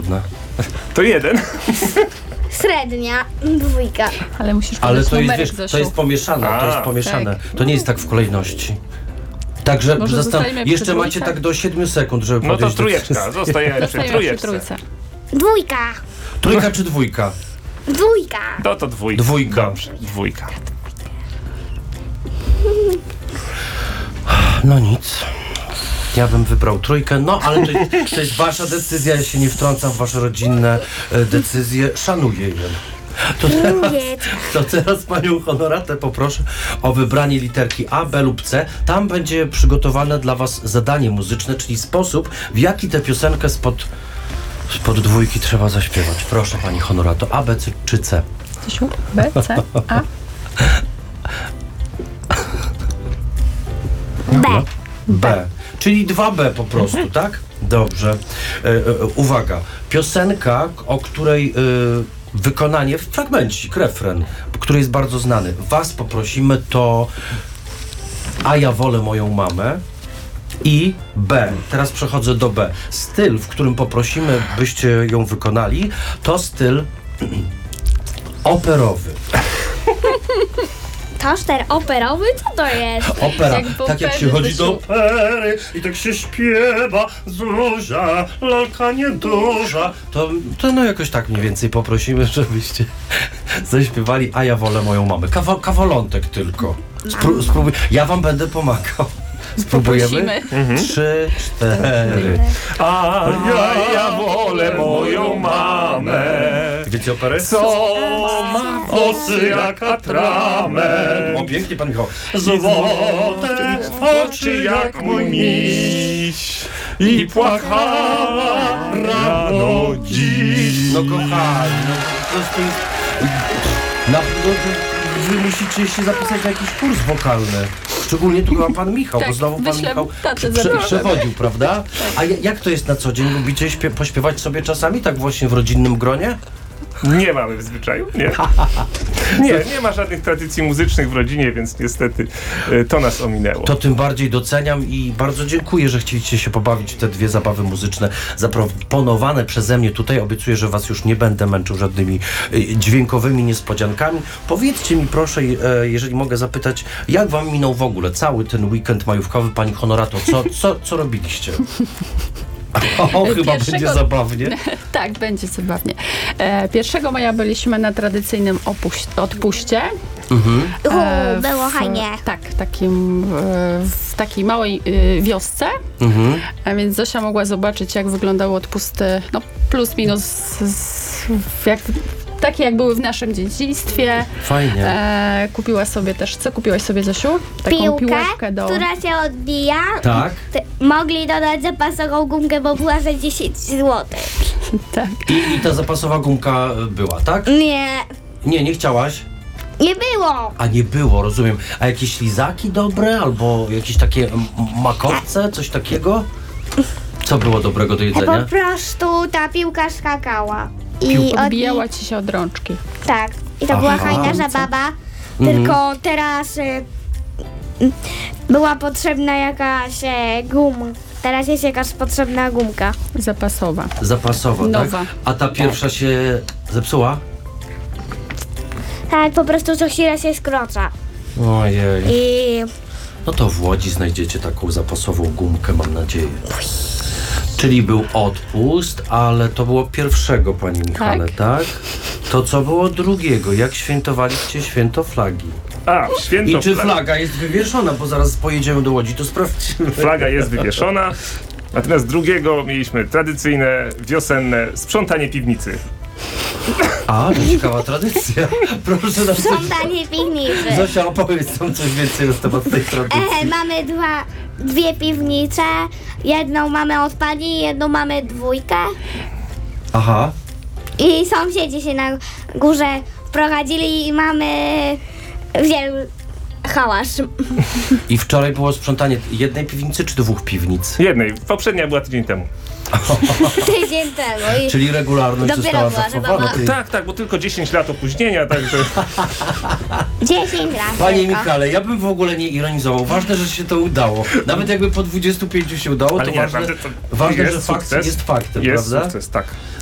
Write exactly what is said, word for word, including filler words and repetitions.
trudne. To jeden. Średnia, dwójka. Ale musisz Ale podać to jest, numerek, wiesz, Zosiu. to jest pomieszane, to jest A, pomieszane. tak. To nie jest tak w kolejności. Także Może zastan- zostajemy przy jeszcze trójce? macie tak do siedmiu sekund, żeby No to podejść do trójeczka, zostajemy przy Zostajemy przy trójeczce. trójce. Dwójka. Trójka czy dwójka? Dwójka. No to dwójka. Dwójka. Dobrze, dwójka. No nic. Ja bym wybrał trójkę, no ale to jest, to jest wasza decyzja, ja się nie wtrącam w wasze rodzinne e, decyzje, szanuję je. To teraz, Trójeczka. to teraz panią Honoratę poproszę o wybranie literki A, B lub C. Tam będzie przygotowane dla was zadanie muzyczne, czyli sposób, w jaki tę piosenkę spod, spod dwójki trzeba zaśpiewać. Proszę pani Honorato, A, B C, czy C? Zosiu, B, C, A. B. B. Czyli dwa B po prostu, tak? Dobrze. E, e, uwaga. Piosenka, o której e, wykonanie, fragmencik, refren, który jest bardzo znany. Was poprosimy, to A ja wolę moją mamę i B. Teraz przechodzę do B. Styl, w którym poprosimy, byście ją wykonali, to styl operowy. Toster operowy? Co to jest? Opera, Jak w tak jak się operze, chodzi do Zosiu. opery i tak się śpiewa, Zuzia, lalka nieduża. To, to no jakoś tak mniej więcej poprosimy, żebyście zaśpiewali, a ja wolę moją mamę. Kawa, kawolątek tylko. Spró- spróbuj, ja wam będę pomagał. Spróbujemy? Poprosimy. Trzy, cztery. A ja, ja wolę moją mamę, Wiecie operę? co ma włosy jak atrament, O, pięknie pan Michał. złote oczy jak mój miś i płakała rano dziś. No kochani, no po prostu jest... Na, no, wy musicie się zapisać na jakiś kurs wokalny. Szczególnie tu chyba pan Michał, Tak, bo znowu pan wyślę Michał tatę prze, zapraszam. przewodził, prawda? A ja- jak to jest na co dzień? Lubicie śpie- pośpiewać sobie czasami, tak właśnie w rodzinnym gronie? Nie mamy w zwyczaju, nie. Nie, nie ma żadnych tradycji muzycznych w rodzinie, więc niestety e, to nas ominęło. To tym bardziej doceniam i bardzo dziękuję, że chcieliście się pobawić w te dwie zabawy muzyczne zaproponowane przeze mnie tutaj. Obiecuję, że was już nie będę męczył żadnymi y, dźwiękowymi niespodziankami. Powiedzcie mi proszę, e, jeżeli mogę zapytać, jak wam minął w ogóle cały ten weekend majówkowy, pani Honorato? Co, co, co robiliście? O, chyba Pierwszego- będzie zabawnie. Tak, będzie zabawnie. E, pierwszego maja byliśmy na tradycyjnym opuś- odpuście. Mhm. E, U, było w- fajnie. Tak, takim, e, w takiej małej e, wiosce. Mhm. A więc Zosia mogła zobaczyć, jak wyglądały odpusty, no plus minus z, jak, takie, jak były w naszym dzieciństwie. Fajnie. E, kupiła sobie też, co kupiłaś sobie, Zosiu? Taką Piłkę, piłeczkę do... która się odbija. Tak? Ty- Mogli dodać zapasową gumkę, bo była za dziesięć złotych. Tak. I, I ta zapasowa gumka była, tak? Nie, Nie, nie chciałaś? nie było. A nie było, rozumiem. A jakieś lizaki dobre? Albo jakieś takie m- makowce? Coś takiego? Co było dobrego do Po jedzenia? prostu ta piłka skakała. I Piłka Odbijała ci się od rączki. Tak. I to była Aha. fajna zabawa. Mhm. Tylko teraz y, y, była potrzebna jakaś e, guma. Teraz jest jakaś potrzebna gumka. Zapasowa. Zapasowa, Nowa. tak? A ta pierwsza się zepsuła? Tak, po prostu co chwilę się skroca. Ojej. I No to w Łodzi znajdziecie taką zapasową gumkę, mam nadzieję. Czyli był odpust, ale to było pierwszego, pani Michale, tak? To co było drugiego? Jak świętowaliście święto flagi? A, święto I czy flag. flaga jest wywieszona? Bo zaraz pojedziemy do Łodzi, to sprawdźmy. Flaga jest wywieszona. Natomiast drugiego mieliśmy tradycyjne, wiosenne sprzątanie piwnicy. A, to ciekawa tradycja. Proszę nam coś... sprzątanie piwnicy. Zosia, opowiedz nam coś więcej na temat tej tradycji. E, mamy dwa, dwie piwnice. Jedną mamy od pani, jedną mamy dwójkę. Aha. I sąsiedzi się na górze wprowadzili i mamy wiel hałas. I wczoraj było sprzątanie jednej piwnicy czy dwóch piwnic? Jednej, poprzednia była tydzień temu. Tydzień temu. I Czyli regularność Dopiero została była zachowana. zabawa. Ty- Tak, tak, bo tylko dziesięć lat opóźnienia, także... dziesięć lat. Panie tylko. Michale, ja bym w ogóle nie ironizował. Ważne, że się to udało. Nawet jakby po dwudziestu pięciu się udało, Ale to nie, ważne, ważne, to ważne jest że fakt sukces. jest faktem, Jest prawda? sukces, tak.